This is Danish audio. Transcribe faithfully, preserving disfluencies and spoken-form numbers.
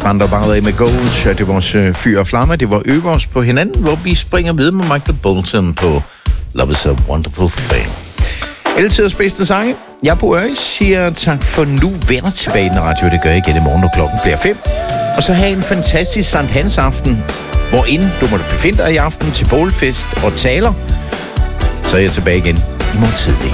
vandrer bare af med Goals. Det er vores øh, fyr og flamme. Det var øve os på hinanden, hvor vi springer ved med Michael Bolton på Love is a Wonderful Thing. Altidens bedste sange. Jeg på Øje siger tak for nu. Vender tilbage i den radio. Det gør jeg igen i morgen, når klokken bliver fem. Og så have en fantastisk Sankt Hans aften, hvor inden du måtte befinde dig i aften til bålfest og taler, så er jeg tilbage igen i morgen tidlig.